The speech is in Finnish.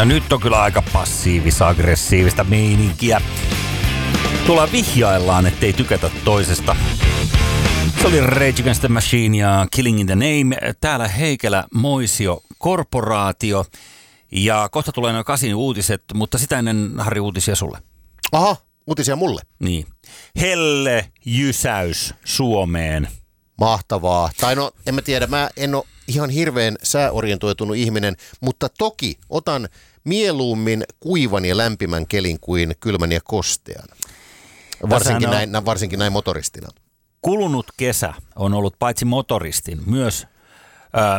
No nyt on kyllä aika passiivis-aggressiivista meininkiä. Tuolla vihjaillaan, ettei tykätä toisesta. Se oli Rage Against the Machine ja Killing in the Name. Täällä Heikelä Moisio Korporaatio. Ja kohta tulee noin 8 uutiset, mutta sitä ennen, Harri, uutisia sulle. Aha, uutisia mulle. Niin. Helle jysäys Suomeen. Mahtavaa. Tai no, en mä tiedä, mä en ole ihan hirveän sääorientoitunut ihminen, mutta toki otan mieluummin kuivan ja lämpimän kelin kuin kylmän ja kostean. Varsinkin näin motoristina. Kulunut kesä on ollut paitsi motoristin, myös